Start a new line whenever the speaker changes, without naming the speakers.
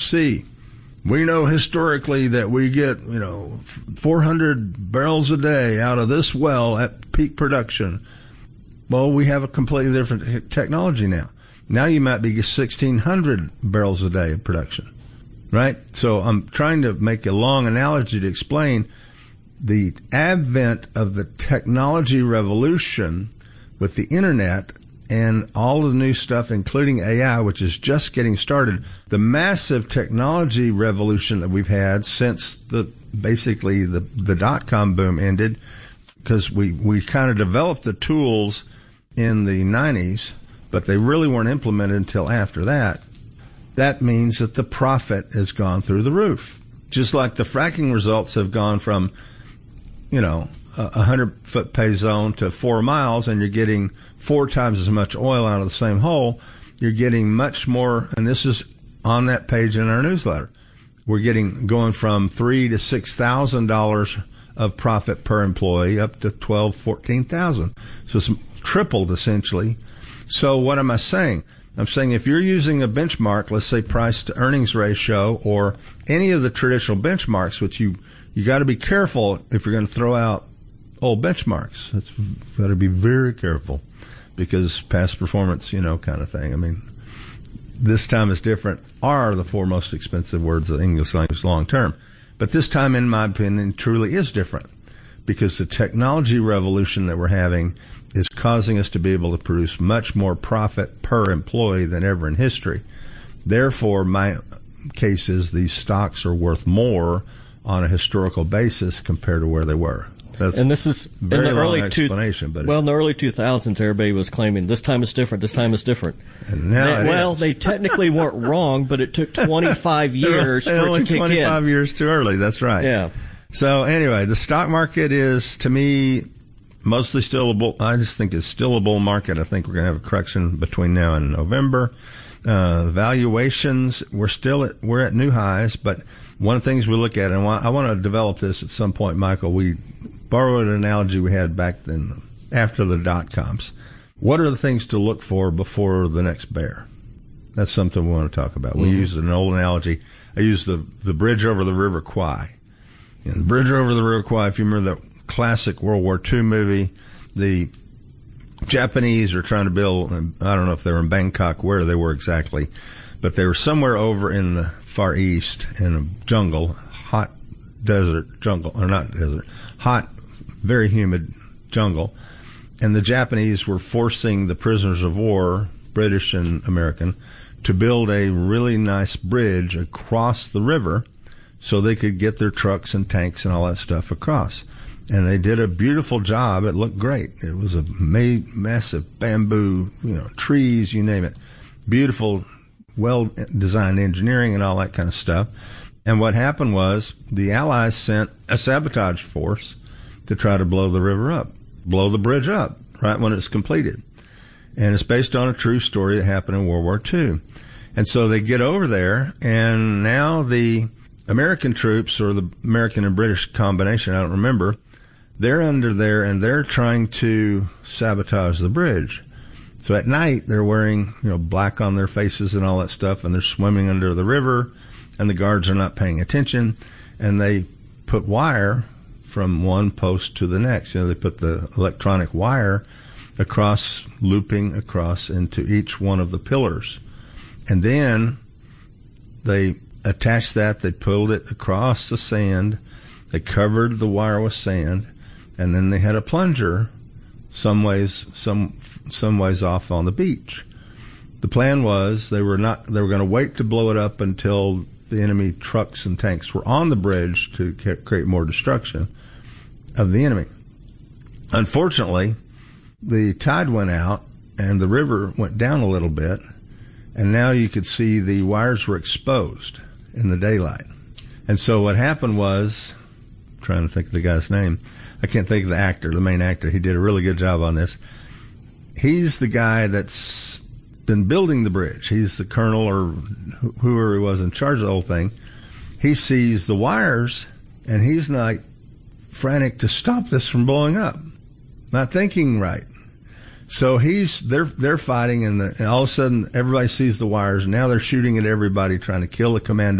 see. We know historically that we get, 400 barrels a day out of this well at peak production. Well, we have a completely different technology now. Now you might be 1,600 barrels a day of production, right? So I'm trying to make a long analogy to explain the advent of the technology revolution with the internet and all of the new stuff, including AI, which is just getting started. The massive technology revolution that we've had since basically the dot-com boom ended, because we kind of developed the tools in the 90s, but they really weren't implemented until after that. That means that the profit has gone through the roof. Just like the fracking results have gone from, 100-foot pay zone to 4 miles, and you're getting 4 times as much oil out of the same hole. You're getting much more, and this is on that page in our newsletter. We're going from $3,000 to $6,000 of profit per employee up to $12,000-14,000. So it's tripled essentially. So what am I saying? I'm saying if you're using a benchmark, let's say price to earnings ratio or any of the traditional benchmarks, which you got to be careful if you're going to throw out old benchmarks. It's got to be very careful because past performance, kind of thing. I mean, this time is different. Are the 4 most expensive words of the English language long term. But this time, in my opinion, truly is different because the technology revolution that we're having is causing us to be able to produce much more profit per employee than ever in history. Therefore, my case is these stocks are worth more on a historical basis compared to where they were.
And this is
very
in the early
explanation. But
in the early 2000s, everybody was claiming this time is different. This time is different.
And now
they technically weren't wrong, but it took 25 years for it to kick in.
25 years too early. That's right.
Yeah.
So anyway, the stock market is, to me, mostly still a bull. I just think it's still a bull market. I think we're going to have a correction between now and November. Valuations, we're at new highs, but one of the things we look at, and I want to develop this at some point, Michael, we borrowed an analogy we had back then after the dot-coms. What are the things to look for before the next bear? That's something we want to talk about. We used an old analogy. I used the bridge over the River Kwai. The bridge over the River Kwai, if you remember the classic World War II movie, the Japanese are trying to build, I don't know if they were in Bangkok, where they were exactly, but they were somewhere over in the Far East in a jungle, hot desert jungle, or not desert, hot, very humid jungle. And the Japanese were forcing the prisoners of war, British and American, to build a really nice bridge across the river so they could get their trucks and tanks and all that stuff across. And they did a beautiful job. It looked great. It was a massive bamboo, trees, you name it. Beautiful, well-designed engineering and all that kind of stuff. And what happened was the Allies sent a sabotage force to try to blow the river up, blow the bridge up right when it's completed. And it's based on a true story that happened in World War II. And so they get over there, and now the American troops, or the American and British combination, I don't remember, they're under there and they're trying to sabotage the bridge. So at night they're wearing, black on their faces and all that stuff, and they're swimming under the river, and the guards are not paying attention, and they put wire from one post to the next. They put the electronic wire looping across into each one of the pillars. And then they attached that, they pulled it across the sand, they covered the wire with sand, and then they had a plunger some ways off on the beach. The plan was they were going to wait to blow it up until the enemy trucks and tanks were on the bridge to create more destruction of the enemy. Unfortunately, the tide went out and the river went down a little bit, and now you could see the wires were exposed in the daylight. And so what happened was, I'm trying to think of the guy's name, I can't think of the main actor. He did a really good job on this. He's the guy that's been building the bridge. He's the colonel or whoever he was in charge of the whole thing. He sees the wires, and he's like frantic to stop this from blowing up, not thinking right. So they're fighting, and all of a sudden everybody sees the wires, and now they're shooting at everybody, trying to kill the commander.